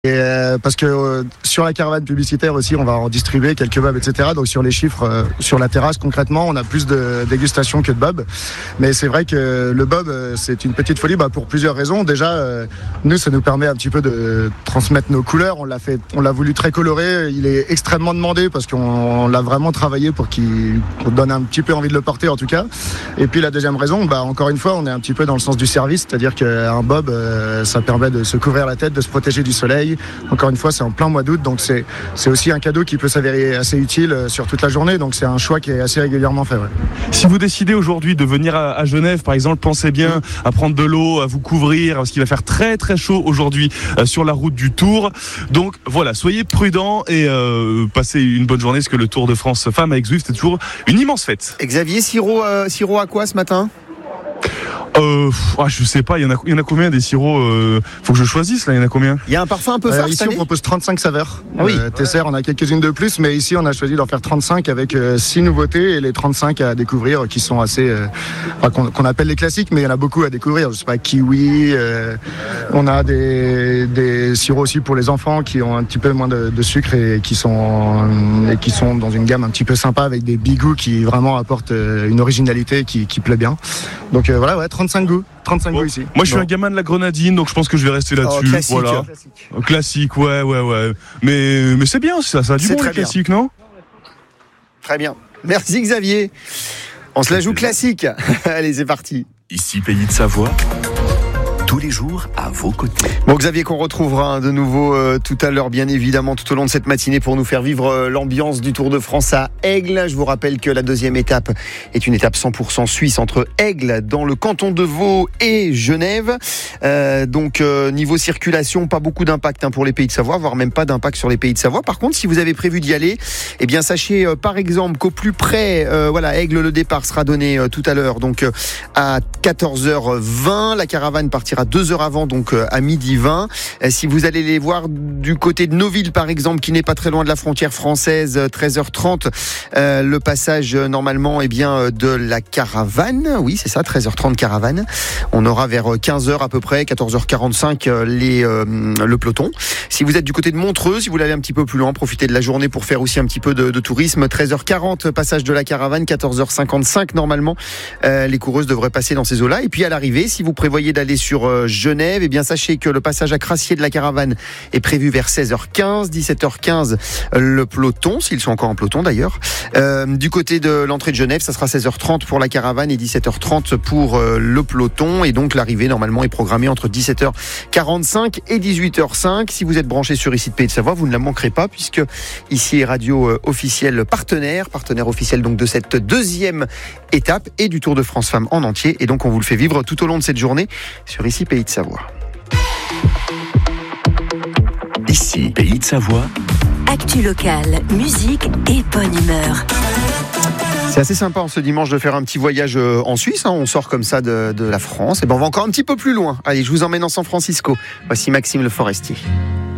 Parce que sur la caravane publicitaire aussi, on va en distribuer quelques bobs, etc. Donc sur les chiffres, sur la terrasse concrètement, on a plus de dégustation que de bobs. Mais c'est vrai que le bob, c'est une petite folie pour plusieurs raisons. Déjà, nous, ça nous permet un petit peu de transmettre nos couleurs. On l'a voulu très coloré. Il est extrêmement demandé parce qu'on l'a vraiment travaillé pour qu'on donne un petit peu envie de le porter en tout cas. Et puis la deuxième raison, encore une fois, on est un petit peu dans le sens du service, c'est-à-dire qu'un bob, ça permet de se couvrir la tête, de se protéger du soleil. Encore une fois, c'est en plein mois d'août, donc c'est aussi un cadeau qui peut s'avérer assez utile sur toute la journée, donc c'est un choix qui est assez régulièrement fait. Ouais. Si vous décidez aujourd'hui de venir à Genève, par exemple, pensez bien à prendre de l'eau, à vous couvrir, parce qu'il va faire très très chaud aujourd'hui sur la route du Tour. Donc voilà, soyez prudents et passez une bonne journée, parce que le Tour de France Femmes avec Zwift, c'est toujours une immense fête. Xavier, sirop à quoi ce matin ? Je sais pas, il y en a combien des sirops faut que je choisisse là, il y en a combien ? Il y a un parfum un peu fort ici on propose 35 saveurs. Ah oui. Tesser, on a quelques-unes de plus, mais ici on a choisi d'en faire 35 avec 6 nouveautés et les 35 à découvrir qui sont assez qu'on appelle les classiques, mais il y en a beaucoup à découvrir. Je sais pas, kiwi, on a des sirops aussi pour les enfants qui ont un petit peu moins de sucre et qui sont dans une gamme un petit peu sympa avec des bigous qui vraiment apportent une originalité qui plaît bien. Donc voilà, 35 goûts ici. Moi je suis un gamin de la grenadine, donc je pense que je vais rester là-dessus. Classique. Voilà. Classique, ouais. Mais c'est bien, ça a du bon le classique, non ? Très bien. Merci Xavier. On se la joue classique. Allez, c'est parti. Ici, Pays de Savoie. Tous les jours à vos côtés. Bon, Xavier, qu'on retrouvera de nouveau tout à l'heure, bien évidemment, tout au long de cette matinée pour nous faire vivre l'ambiance du Tour de France à Aigle. Je vous rappelle que la deuxième étape est une étape 100% suisse entre Aigle, dans le canton de Vaud, et Genève. Niveau circulation, pas beaucoup d'impact pour les Pays de Savoie, voire même pas d'impact sur les Pays de Savoie. Par contre, si vous avez prévu d'y aller, eh bien, sachez par exemple qu'au plus près, Aigle, le départ sera donné tout à l'heure, donc à 14h20. La caravane partira 2 heures avant, donc à midi 20. Si vous allez les voir du côté de Noville, par exemple, qui n'est pas très loin de la frontière française, 13h30, le passage normalement de la caravane. Oui, c'est ça, 13h30 caravane. On aura vers 15h à peu près, 14h45 le peloton. Si vous êtes du côté de Montreux, si vous voulez aller un petit peu plus loin, profitez de la journée pour faire aussi un petit peu de tourisme. 13h40 passage de la caravane, 14h55 normalement. Les coureuses devraient passer dans ces eaux-là. Et puis à l'arrivée, si vous prévoyez d'aller sur Genève, sachez que le passage à Crassier de la caravane est prévu vers 16h15, 17h15 le peloton, s'ils sont encore en peloton d'ailleurs. Du côté de l'entrée de Genève, ça sera 16h30 pour la caravane et 17h30 pour le peloton. Et donc l'arrivée normalement est programmée entre 17h45 et 18h05. Si vous êtes branché sur ici de Pays de Savoie, vous ne la manquerez pas, puisque ici est radio officielle partenaire officiel donc de cette deuxième étape et du Tour de France Femmes en entier. Et donc on vous le fait vivre tout au long de cette journée sur ici Pays de Savoie. Ici, Pays de Savoie. Actu locale, musique et bonne humeur. C'est assez sympa en ce dimanche de faire un petit voyage en Suisse. On sort comme ça de la France. Et on va encore un petit peu plus loin. Allez, je vous emmène en San Francisco. Voici Maxime Le Forestier.